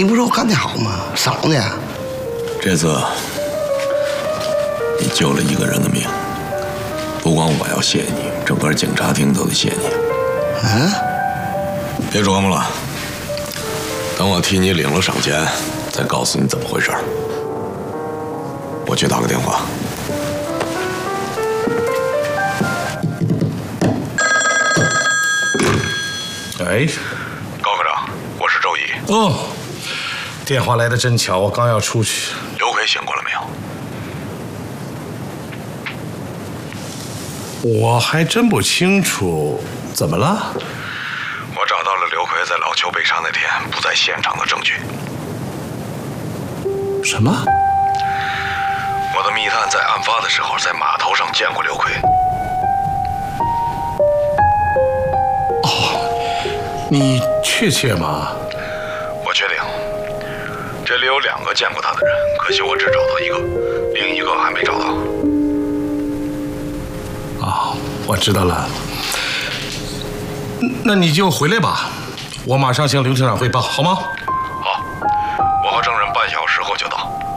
你不说我干得好吗？少呢。 这次你救了一个人的命，不光我要谢你，整个警察厅都得谢你。 嗯？ 别琢磨了，等我替你领了赏钱，再告诉你怎么回事。我去打个电话。 哎， 高科长，我是周乙。 哦，电话来的真巧，我刚要出去。 刘奎醒过来没有？我还真不清楚，怎么了？ 我找到了刘奎在老邱被杀那天不在现场的证据。 什么？ 我的密探在案发的时候在码头上见过刘奎。 你确切吗？ 我确定，这里有2个见过他的人，可惜我只找到1个，另一个还没找到。 啊，我知道了。那你就回来吧，我马上向刘厅长汇报，好吗？ 好，我和证人半小时后就到。